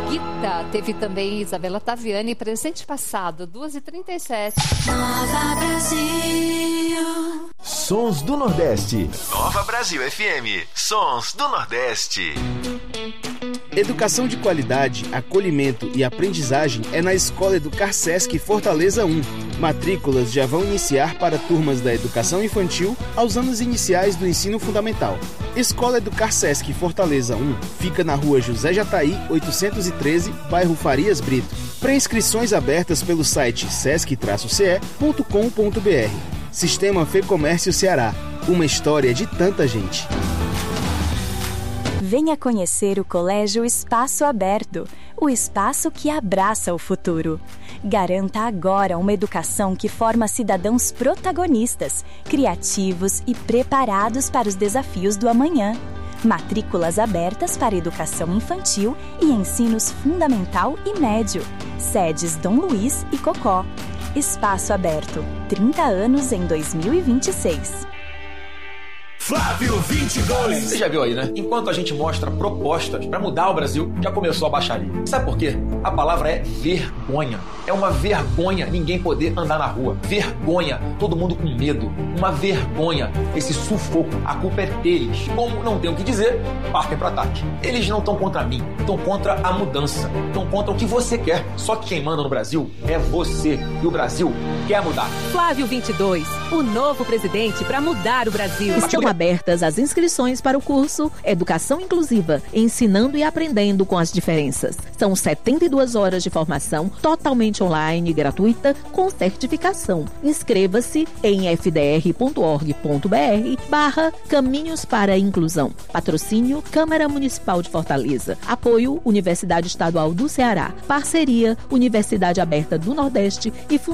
Guita, teve também Isabela Taviani, Presente Passado, 2h37. Nova Brasil. Sons do Nordeste. Nova Brasil FM. Sons do Nordeste. Educação de qualidade, acolhimento e aprendizagem é na Escola Educar Sesc Fortaleza 1. Matrículas já vão iniciar para turmas da educação infantil aos anos iniciais do ensino fundamental. Escola Educar Sesc Fortaleza 1 fica na rua José Jataí, 813, bairro Farias Brito. Pré-inscrições abertas pelo site sesc-ce.com.br. Sistema Fecomércio Ceará. Uma história de tanta gente. Venha conhecer o Colégio Espaço Aberto, o espaço que abraça o futuro. Garanta agora uma educação que forma cidadãos protagonistas, criativos e preparados para os desafios do amanhã. Matrículas abertas para educação infantil e ensinos fundamental e médio. Sedes Dom Luiz e Cocó. Espaço Aberto, 30 anos em 2026. Flávio 22. Você já viu aí, né? Enquanto a gente mostra propostas para mudar o Brasil, já começou a baixaria. Sabe por quê? A palavra é vergonha. É uma vergonha ninguém poder andar na rua. Vergonha, todo mundo com medo. Uma vergonha, esse sufoco. A culpa é deles. Como não tem o que dizer, partem para ataque. Eles não estão contra mim, estão contra a mudança. Estão contra o que você quer. Só que quem manda no Brasil é você. E o Brasil quer mudar. Flávio 22, o novo presidente para mudar o Brasil. Estão abertas as inscrições para o curso Educação Inclusiva, ensinando e aprendendo com as diferenças. São 72 horas de formação totalmente online, gratuita, com certificação. Inscreva-se em fdr.org.br/Caminhos para a Inclusão. Patrocínio Câmara Municipal de Fortaleza. Apoio Universidade Estadual do Ceará. Parceria Universidade Aberta do Nordeste e Fundação